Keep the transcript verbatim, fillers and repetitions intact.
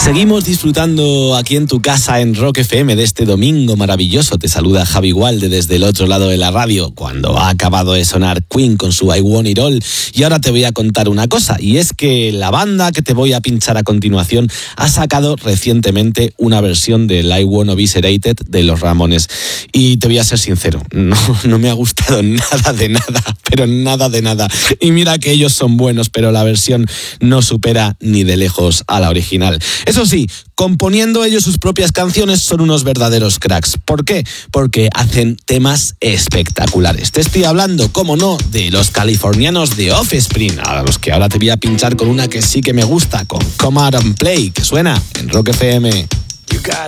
Seguimos disfrutando aquí en tu casa en Rock F M de este domingo maravilloso. Te saluda Javi Gualde desde el otro lado de la radio cuando ha acabado de sonar Queen con su I Want It All. Y ahora te voy a contar una cosa, y es que la banda que te voy a pinchar a continuación ha sacado recientemente una versión del I Want Eviscerated de Los Ramones. Y te voy a ser sincero, no, no me ha gustado nada de nada, pero nada de nada. Y mira que ellos son buenos, pero la versión no supera ni de lejos a la original. Eso sí, componiendo ellos sus propias canciones son unos verdaderos cracks. ¿Por qué? Porque hacen temas espectaculares. Te estoy hablando, cómo no, de los californianos de Offspring, a los que ahora te voy a pinchar con una que sí que me gusta, con Come Out and Play, que suena en Rock F M. You got